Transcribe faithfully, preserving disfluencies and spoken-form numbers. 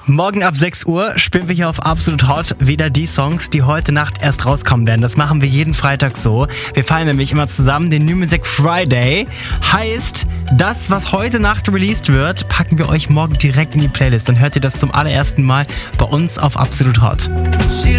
Morgen ab sechs Uhr spielen wir hier auf Absolut Hot wieder die Songs, die heute Nacht erst rauskommen werden. Das machen wir jeden Freitag so. Wir feiern nämlich immer zusammen den New Music Friday. Heißt, das, was heute Nacht released wird, packen wir euch morgen direkt in die Playlist. Dann hört ihr das zum allerersten Mal bei uns auf Absolut Hot.